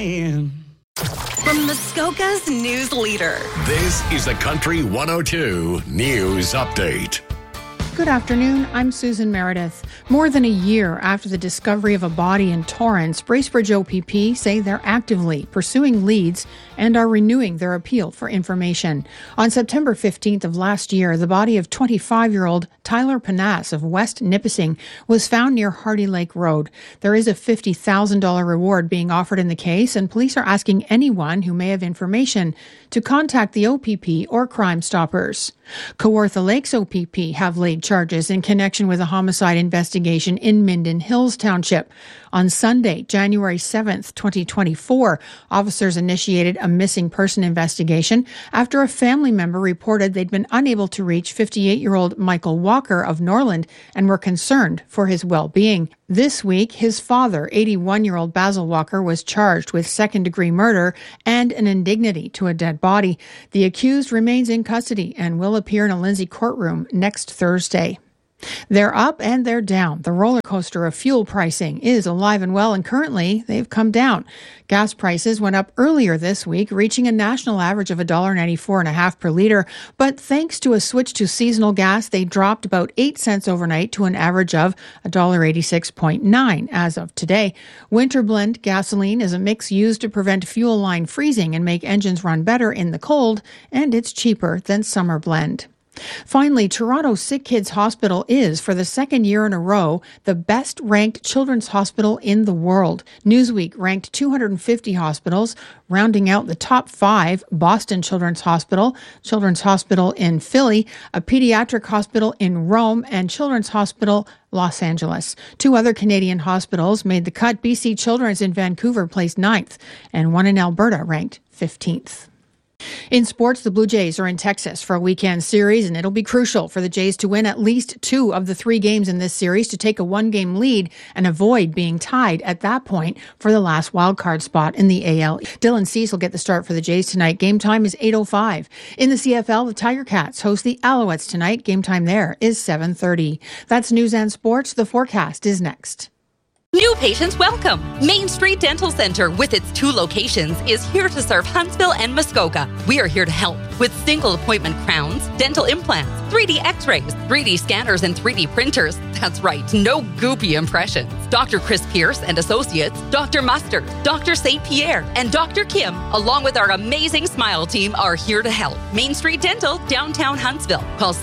From Muskoka's news leader. This is the Country 102 News Update. Good afternoon, I'm Susan Meredith. More than a year after the discovery of a body in Torrance, Bracebridge OPP say they're actively pursuing leads and are renewing their appeal for information. On September 15th of last year, the body of 25-year-old Tyler Panas of West Nipissing was found near Hardy Lake Road. There is a $50,000 reward being offered in the case, and police are asking anyone who may have information to contact the OPP or Crime Stoppers. Kawartha Lakes OPP have laid charges in connection with a homicide investigation in Minden Hills Township. On Sunday, January 7th, 2024, officers initiated a missing person investigation after a family member reported they'd been unable to reach 58-year-old Michael Walker of Norland and were concerned for his well-being. This week, his father, 81-year-old Basil Walker, was charged with second-degree murder and an indignity to a dead body. The accused remains in custody and will appear in a Lindsay courtroom next Thursday. They're up and they're down. The roller coaster of fuel pricing is alive and well, and currently they've come down. Gas prices went up earlier this week, reaching a national average of $1.94.5 per litre. But thanks to a switch to seasonal gas, they dropped about 8 cents overnight to an average of $1.86.9 as of today. Winter blend gasoline is a mix used to prevent fuel line freezing and make engines run better in the cold, and it's cheaper than summer blend. Finally, Toronto Sick Kids Hospital is, for the second year in a row, the best-ranked children's hospital in the world. Newsweek ranked 250 hospitals, rounding out the top 5, Boston Children's Hospital in Philly, a pediatric hospital in Rome, and Children's Hospital Los Angeles. 2 other Canadian hospitals made the cut. BC Children's in Vancouver placed 9th, and one in Alberta ranked 15th. In sports, the Blue Jays are in Texas for a weekend series, and it'll be crucial for the Jays to win at least 2 of the 3 games in this series to take a 1-game lead and avoid being tied at that point for the last wildcard spot in the AL. Dylan Cease will get the start for the Jays tonight. Game time is 8:05. In the CFL, the Tiger Cats host the Alouettes tonight. Game time there is 7:30. That's news and sports. The forecast is next. New patients welcome. Main Street Dental Center, with its 2 locations, is here to serve Huntsville and Muskoka. We are here to help with single appointment crowns, dental implants, 3D x-rays, 3D scanners, and 3D printers. That's right, no goopy impressions. Dr. Chris Pierce and Associates, Dr. Mustard, Dr. St. Pierre, and Dr. Kim, along with our amazing Smile team, are here to help. Main Street Dental, downtown Huntsville. Call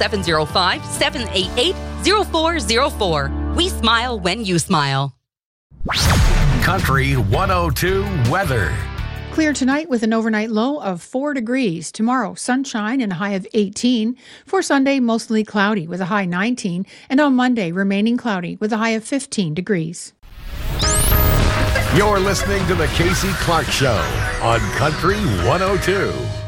705-788-0404. We smile when you smile. Country 102 weather. Clear tonight with an overnight low of 4 degrees. Tomorrow, sunshine and a high of 18. For Sunday, mostly cloudy with a high 19. And on Monday, remaining cloudy with a high of 15 degrees. You're listening to the Casey Clark Show on Country 102.